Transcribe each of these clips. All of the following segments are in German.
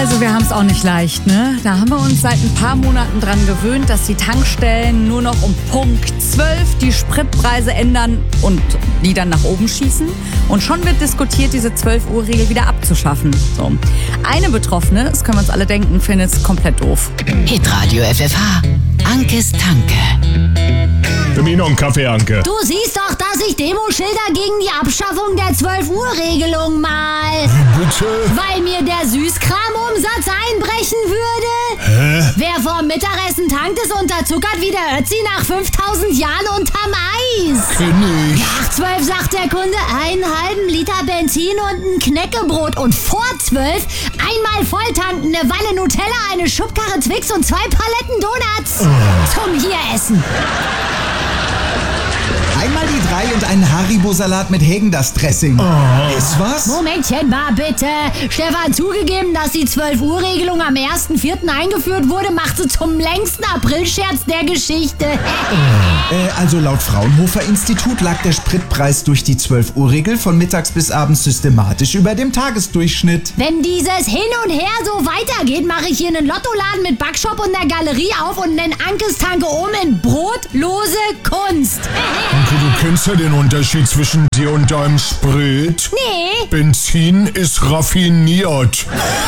Also wir haben es auch nicht leicht, ne? Da haben wir uns seit ein paar Monaten dran gewöhnt, dass die Tankstellen nur noch um Punkt 12 die Spritpreise ändern und die dann nach oben schießen. Und schon wird diskutiert, diese 12-Uhr-Regel wieder abzuschaffen. So. Eine Betroffene, das können wir uns alle denken, findet es komplett doof. Hitradio FFH. Ankes Tanke. Für mich noch einen Kaffee, Anke. Du siehst doch, dass ich Demoschilder gegen die Abschaffung der 12-Uhr-Regelung mal. Bitte? Weil mir der Süßkramumsatz einbrechen würde. Hä? Wer vorm Mittagessen tankt, ist unterzuckert wie der Ötzi nach 5000 Jahren unterm Eis. Kenn ich. Nach 12 sagt der Kunde einen halben Liter Benzin und ein Knäckebrot. Und vor 12 einmal volltanken, eine Wanne Nutella, eine Schubkarre Twix und 2 Paletten Donuts. Zum hier essen. Einmal die 3 und einen Haribo-Salat mit Häagen-Dazs-Dressing. Ist was? Momentchen mal bitte. Stefan, zugegeben, dass die 12-Uhr-Regelung am 1.4. eingeführt wurde, macht sie zum längsten Aprilscherz der Geschichte. Also laut Fraunhofer-Institut lag der Spritpreis durch die 12-Uhr-Regel von mittags bis abends systematisch über dem Tagesdurchschnitt. Wenn dieses Hin und Her so weitergeht, mache ich hier einen Lottoladen mit Backshop und der Galerie auf und nenne Ankes Tanke um in brotlose Kunst. Anke, du kennst ja den Unterschied zwischen dir und deinem Sprit. Nee. Benzin ist raffiniert.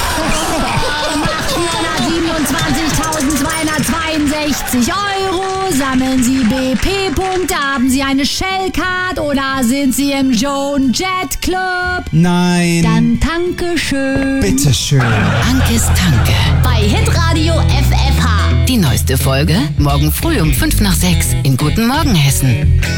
Macht 427.262 €. Sammeln Sie BP-Punkte, haben Sie eine Shell-Card oder sind Sie im Joan Jet Club? Nein. Dann danke schön. Bitteschön. Ankes Tanke. Bei Hitradio FFH. Die neueste Folge morgen früh um 5 nach 6 in Guten Morgen Hessen.